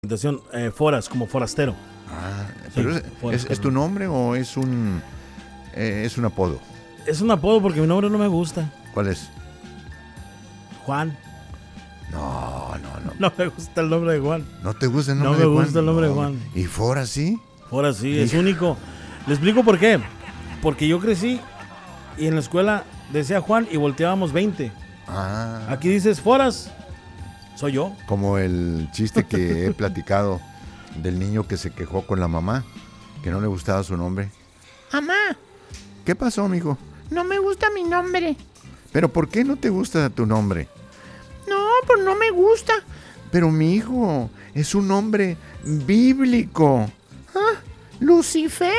Foras, como forastero. Ah, Sí, pero Foras, ¿es tu nombre o es un apodo? Es un apodo porque mi nombre no me gusta. ¿Cuál es? Juan. No. No me gusta el nombre de Juan. ¿No te gusta el No nombre me de Juan? gusta el nombre de No, Juan. ¿Y Fora sí? Foras sí, es único. Le explico por qué. Porque yo crecí y en la escuela decía Juan y volteábamos 20. Ah, Aquí dices Foras, soy yo. como el chiste que he platicado del niño que se quejó con la mamá, que no le gustaba su nombre. Mamá, ¿Qué pasó, mijo? no me gusta mi nombre. ¿Pero por qué no te gusta tu nombre? No, pues no me gusta. Pero mi hijo, es un nombre bíblico. Lucifer.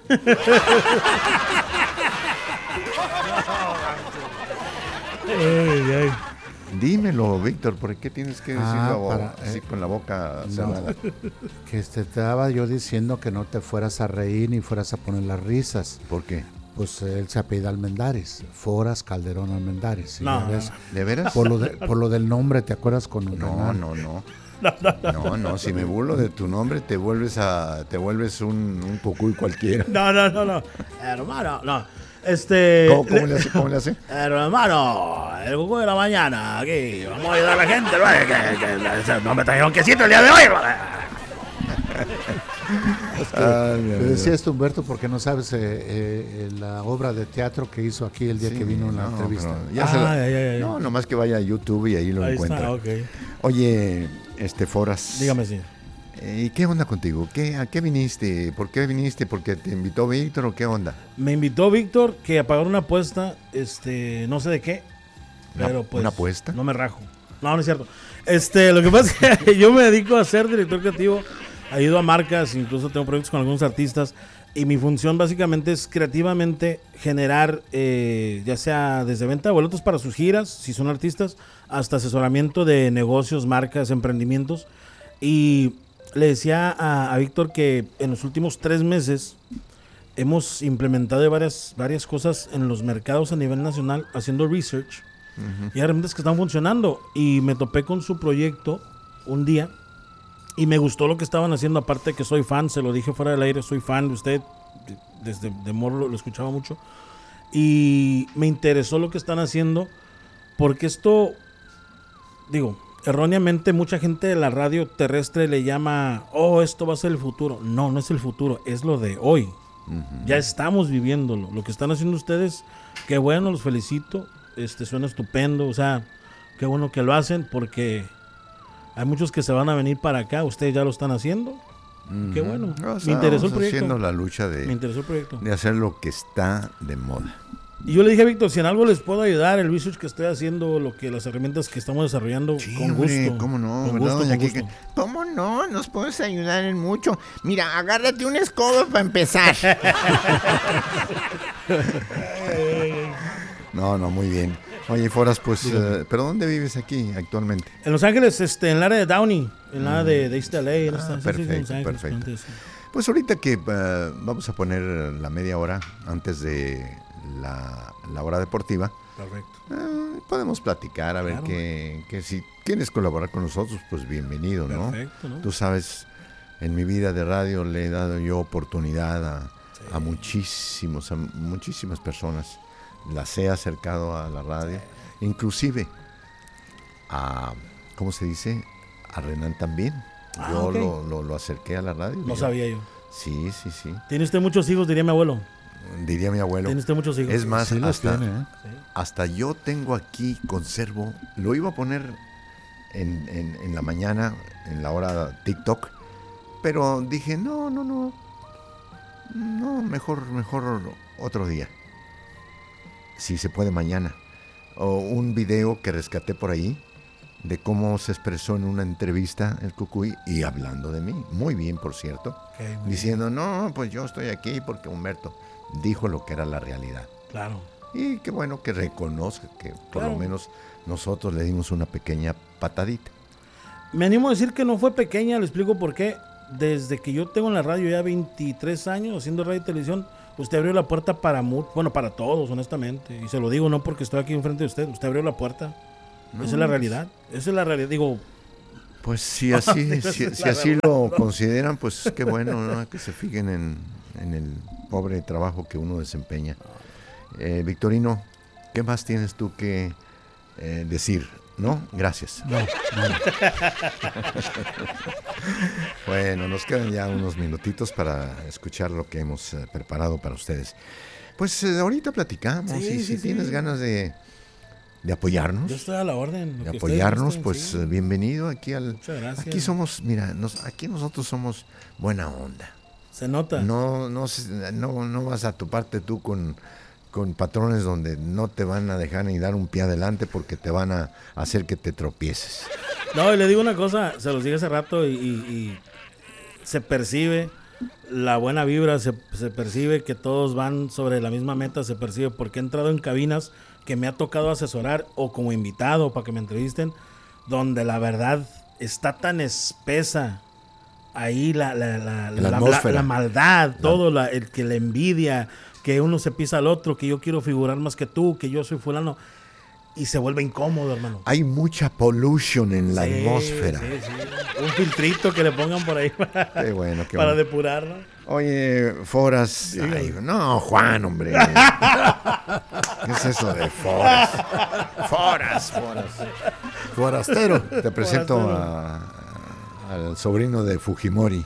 Dímelo, Víctor, ¿por qué tienes que decirlo así con la boca cerrada? Que te estaba yo diciendo que no te fueras a reír ni fueras a poner las risas. ¿Por qué? Pues él se apellida Almendares, Foras Calderón Almendares. ¿Sí? No, Ya ves, ¿De veras? por lo del nombre, ¿te acuerdas con No, si me burlo de tu nombre te vuelves un cucuy cualquiera. No. Hermano, no. ¿Cómo le hace? Hermano, el cuco de la mañana, aquí, vamos a ayudar a la gente, ¿no? Que no me trajeron quesito el día de hoy, ¿no? Te decía esto, Humberto, porque no sabes la obra de teatro que hizo aquí el día que vino en la entrevista. No, nomás que vaya a YouTube y ahí lo Ahí encuentra. está, ok. Oye, Foras. Dígame, sí. ¿Y qué onda contigo? ¿A qué viniste? ¿Por qué viniste? ¿Porque te invitó Víctor o qué onda? Me invitó Víctor que a pagar una apuesta, no sé de qué, pero pues... ¿Una apuesta? No me rajo. No es cierto. Lo que pasa es que yo me dedico a ser director creativo, ayudo a marcas, incluso tengo proyectos con algunos artistas, y mi función básicamente es creativamente generar, ya sea desde venta de boletos para sus giras, si son artistas, hasta asesoramiento de negocios, marcas, emprendimientos. Y le decía a Víctor que en los últimos 3 meses hemos implementado varias cosas en los mercados a nivel nacional, haciendo research, y hay herramientas que están funcionando. Y me topé con su proyecto un día y me gustó lo que estaban haciendo, aparte de que soy fan, se lo dije fuera del aire, soy fan de usted, desde de morro lo escuchaba mucho, y me interesó lo que están haciendo, porque esto, erróneamente mucha gente de la radio terrestre le llama, esto va a ser el futuro. No es el futuro, es lo de hoy. Ya estamos viviéndolo. Lo que están haciendo ustedes, qué bueno, los felicito. Suena estupendo, o sea, qué bueno que lo hacen, porque hay muchos que se van a venir para acá, ustedes ya lo están haciendo. Qué bueno. Me interesó el proyecto. Haciendo la lucha Me interesó el proyecto. de hacer lo que está de moda. Y yo le dije a Víctor, si en algo les puedo ayudar, el research que estoy haciendo, las herramientas que estamos desarrollando, Sí, con hombre, gusto. ¿cómo no? Con ¿Verdad, gusto, doña con Kike? gusto. ¿Cómo no? Nos puedes ayudar en mucho. Mira, agárrate un escobo para empezar. No, muy bien. Oye, Foras, pues, ¿pero dónde vives aquí actualmente? En Los Ángeles, en el área de Downey, en el área de East LA. Perfecto. Pues ahorita que vamos a poner la media hora antes de la hora deportiva. Perfecto. Podemos platicar, a ver Claro. que si quieres colaborar con nosotros, pues bienvenido, ¿no? Perfecto, ¿no? Tú sabes, en mi vida de radio le he dado yo oportunidad a muchísimas personas. Las he acercado a la radio, inclusive a, ¿cómo se dice? A Renan también. Yo ok. lo acerqué a la radio. No sabía yo. Sí. Tiene usted muchos hijos, diría mi abuelo. Diría mi abuelo. Tiene usted muchos hijos. Es más, Sí los tiene, ¿eh? hasta yo tengo aquí, conservo, lo iba a poner en la mañana, en la hora TikTok, pero dije, no, mejor otro día. Si se puede mañana. O un video que rescaté por ahí de cómo se expresó en una entrevista el Cucuy y hablando de mí, muy bien por cierto, Okay, diciendo, no, pues yo estoy aquí porque Humberto dijo lo que era la realidad. Claro. Y qué bueno que reconozca que por Claro. lo menos nosotros le dimos una pequeña patadita. Me animo a decir que no fue pequeña, le explico por qué. Desde que yo tengo en la radio ya 23 años haciendo radio y televisión, usted abrió la puerta para todos, honestamente. Y se lo digo no porque estoy aquí enfrente de usted, usted abrió la puerta. Esa es la realidad. Esa es la realidad. Pues si así lo consideran, pues qué bueno, ¿no? Que se fijen en el pobre trabajo que uno desempeña. Victorino, ¿qué más tienes tú que decir? ¿No? Gracias. No. Bueno, nos quedan ya unos minutitos para escuchar lo que hemos preparado para ustedes. Pues ahorita platicamos y si tienes ganas de apoyarnos. Yo estoy a la orden. De apoyarnos, pues bienvenido aquí Muchas gracias. Aquí somos, mira, aquí nosotros somos buena onda. Se nota. No vas a toparte tú con patrones donde no te van a dejar ni dar un pie adelante porque te van a hacer que te tropieces. No, y le digo una cosa, se los dije hace rato y se percibe la buena vibra, se percibe que todos van sobre la misma meta, se percibe porque he entrado en cabinas que me ha tocado asesorar o como invitado para que me entrevisten, donde la verdad está tan espesa ahí la maldad, todo, el que la envidia, que uno se pisa al otro, que yo quiero figurar más que tú, que yo soy fulano, y se vuelve incómodo, hermano. Hay mucha pollution en la atmósfera. Sí. Un filtrito que le pongan por ahí qué bueno, para depurarlo. Oye, Foras. Ay, no, Juan, hombre. ¿Qué es eso de Foras? Foras. Forastero. Te presento al sobrino de Fujimori.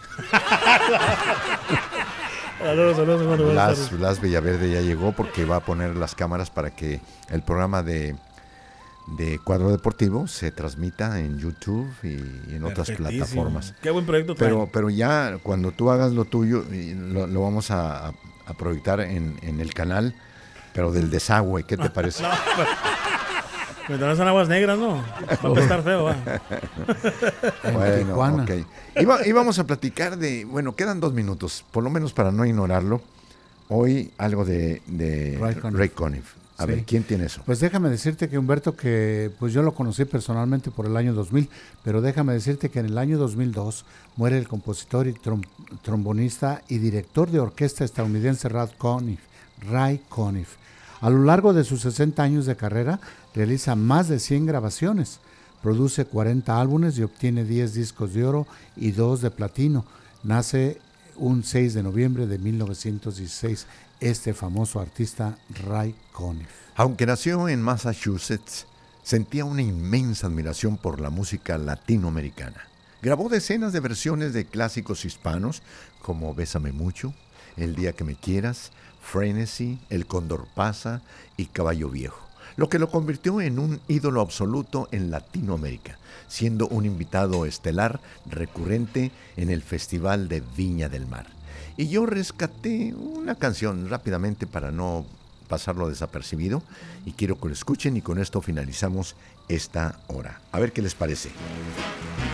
Saludos, hermano. Blas Villaverde ya llegó porque va a poner las cámaras para que el programa de Cuadro Deportivo se transmita en YouTube y en otras plataformas. Qué buen proyecto traen. Pero ya cuando tú hagas lo tuyo, lo vamos a proyectar en el canal, pero del desagüe. ¿Qué te parece? No, me dan aguas negras, ¿no? Va a apestar feo, ¿va? Bueno, ok. Y vamos a platicar quedan 2 minutos, por lo menos para no ignorarlo. Hoy algo de Ray Conniff. A ver, ¿quién tiene eso? Pues déjame decirte que Humberto, que pues yo lo conocí personalmente por el año 2000, pero déjame decirte que en el año 2002 muere el compositor y trombonista y director de orquesta estadounidense Ray Conniff. A lo largo de sus 60 años de carrera, realiza más de 100 grabaciones, produce 40 álbumes y obtiene 10 discos de oro y 2 de platino. Nace un 6 de noviembre de 1916. Este famoso artista Ray Conniff. Aunque nació en Massachusetts, sentía una inmensa admiración por la música latinoamericana. Grabó decenas de versiones de clásicos hispanos como Bésame Mucho, El Día que Me Quieras, Frenesy, El Cóndor Pasa y Caballo Viejo, lo que lo convirtió en un ídolo absoluto en Latinoamérica, siendo un invitado estelar recurrente en el Festival de Viña del Mar. Y yo rescaté una canción rápidamente para no pasarlo desapercibido y quiero que lo escuchen y con esto finalizamos esta hora. A ver qué les parece.